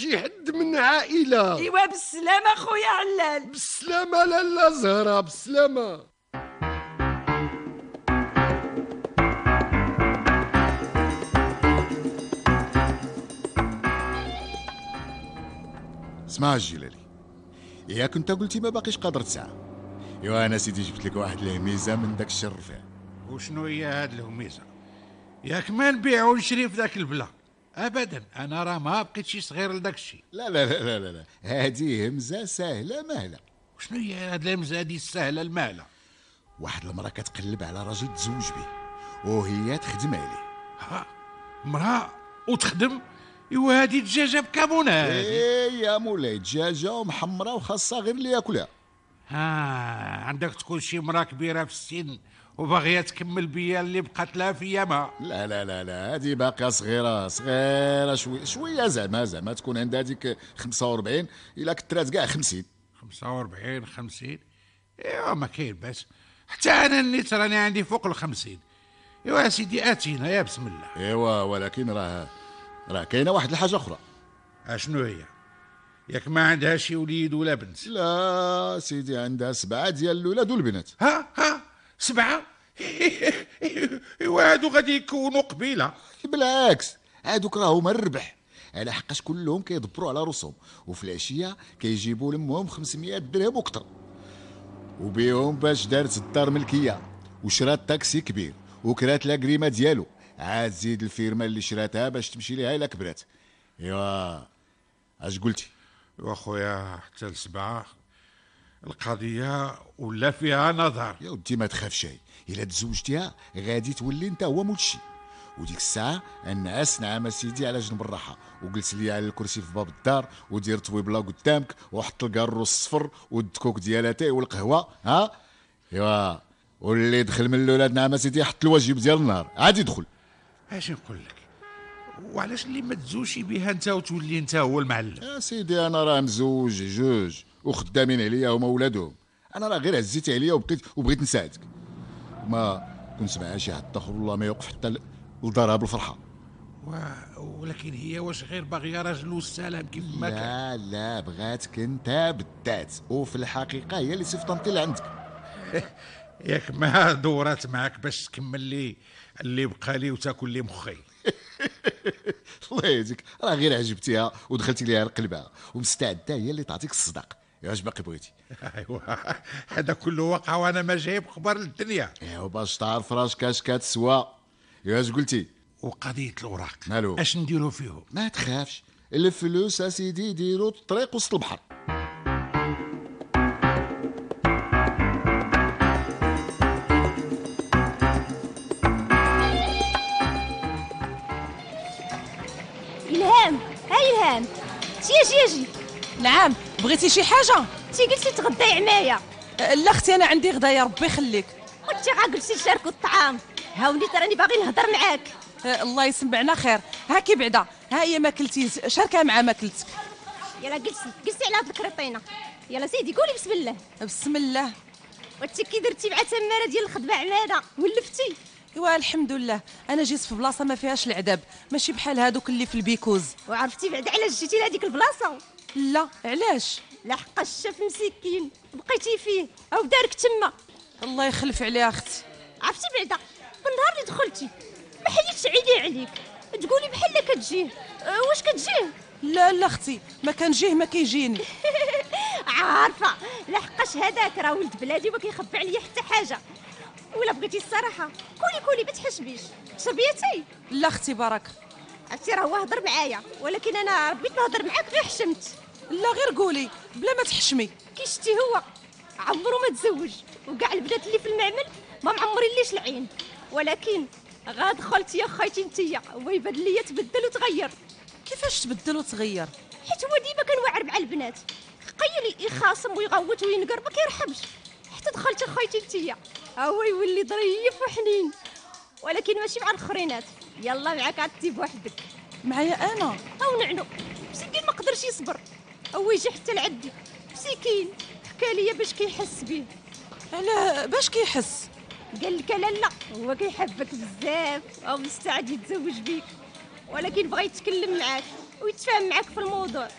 شي حد من عائلة. ايوا بالسلامة خويا علال. بالسلامة لالا زهرة، بالسلامة. اسمع الجلالي، ياك انت قلتي ما باقيش قادر تسعى. ايوا انا سيدي جبت لك واحد الهميزه من داك الشر الرفيع. وشنو هي هاد الهميزه؟ ياك ما نبيع ونشري في ذاك البلا ابدا، انا راه ما بقيتش صغير لداك الشيء. لا هادي همزه سهله مهله. وشنو هي هاد الهمزه هادي السهله المهله؟ واحد المراه كتقلب على راجل تزوج به وهي تخدم عليه. ها مراه وتخدم؟ ايوا هادي دجاجه بكابونه هادي. ايه يا مولاي، دجاجه ومحمره وخاصها غير اللي ياكلها. عندك تكون شي مراه كبيره في السن وباغيه تكمل بيا اللي بقات لها في يامها. لا هادي باقيه صغيره شويه زعما تكون عندها ديك 45 الا كثرات كاع 50. 45 50 ايوا ما كاين باس، حتى انا نيت راني عندي فوق ال50. ايوا سيدي اتينا يا بسم الله. ايوا ولكن راه كاينه واحد الحاجه اخرى. اشنو هي؟ ياك ما عندها شي وليد ولا بنت؟ لا سيدي، عندها 7 ديال الولاد والبنات. ها 7؟ ايوا هادو غادي يكونوا قبيله. بالعكس، هادوك راهم الربح، على حقاش كلهم كيدبروا على راسهم، وفي العشيه كيجيبوا لامهم 500 درهم وكثر، وبيهم باش دارت الدار ملكيه وشرات تاكسي كبير وكرات لا كريمه ديالو، عاد زيد الفيرما اللي شراتها باش تمشي ليها الا كبرات. ايوا اش قلتي؟ واخويا حتى ل7 القضيه ولا فيها نظر. يا ودي ما تخافش، الا تزوجتيها غادي تولي انت هو مولشي، وديك الساعه النعاس نعم سيدي على جنب الراحه، وجلس لي على الكرسي في باب الدار ودير طويبله قدامك وحط الكارو الصفر والدكوك ديال اتاي والقهوه. ها ايوا واللي دخل من الاولاد نعم سيدي حط الواجب ديال النهار عاد يدخل. اش نقول لك، وعلاش اللي ما تزوجش بها انت وتولي انت هو المعلم؟ يا سيدي انا راه مزوج جوج وخدامين عليا هما ولادهم، انا راه غير عزيتي عليا وبغيت نساعدك، ما كنت مع شي حد اخر والله ما يوقف حتى لدارها بالفرحه. ولكن هي واش غير باغيه راجل والسلام كيف ما كان؟ لا بغاتك انت بالذات، وفي الحقيقه هي اللي صيفطنتي اللي عندك. ياك ما دورات معك باش تكمل لي اللي بقى لي وتاكل لي مخي. الله يهديك، راه غير عجبتيها ودخلتي ليها لقلبها ومستعده هي اللي تعطيك الصداق. اش باقي بغيتي؟ ايوا هذا كله وقع وانا ما جايب خبر للدنيا. ايوا باش تعرف راسك اش كتسوى. اش قلتي؟ وقضيه الاوراق مالو؟ اش نديرو فيهم؟ ما تخافش، الفلوس اسيدي ديروا الطريق وسط البحر. إلهام جي. نعم، بغيتي شي حاجه؟ انتي قلتي تغداي معايا. لا اختي انا عندي غدا يا ربي يخليك. وانتي غا قلتي نشاركوا الطعام. هاوني تراني باغي نهضر معاك. الله يسمعنا خير. هاكي بعدا، ها هي ماكلتي شاركها مع ماكلتك. يلا جلسي على هاد الكريطينه. يلا سيدي قولي بسم الله. بسم الله. وانتي كي درتي مع تماره ديال الخدمه عماده ولفتي؟ ايوا الحمد لله، انا جيت في بلاصه ما فيهاش العذاب، ماشي بحال هادوك اللي في البيكوز. وعرفتي بعدا علاش جيتي لهاديك البلاصه؟ لا علاش؟ لحقاش الشاف مسكين بقيتي فيه او دارك تما. الله يخلف عليها اختي. عرفتي بعدا بالنهار اللي دخلتي ما حيدتش عيني عليك تقولي بحال كتجيه. واش كتجيه؟ لا اختي ما كنجيه ما كيجيني. عارفه لحقاش هذاك راه ولد بلادي وما كيخبي عليا حتى حاجه. ولا بغيتي الصراحه كولي ما تحشميش. شربيتي؟ لا اختي بركه. عرفتي راه هو هضر معايا ولكن انا بغيت نهضر معاك غير حشمت. لا غير قولي بلا ما تحشمي. كي شتي هو عمرو ما تزوج وكاع البنات اللي في المعمل ما معمرين ليش العين، ولكن غا دخلتي يا خايتي نتيا هو يبان ليا تبدل وتغير. كيفاش تبدل وتغير؟ حيت هو ديما كنواعر مع البنات، قيل يخاصم ويغوت وينقر ما كيرحمش. حتى دخلت خايتي نتيا هو يولي ظريف وحنين، ولكن ماشي مع الاخرينات. يلا معاك عطي بوحدك. معايا انا او نعنو مسكين ما قدرش يصبر، هو يجي حتى لعندي مسكين حكى لي باش كيحس بيه. علاه باش كيحس؟ قال لك لا هو كيحبك بزاف او مستعد يتزوج بيك، ولكن بغى يتكلم معاك ويتفاهم معاك في الموضوع.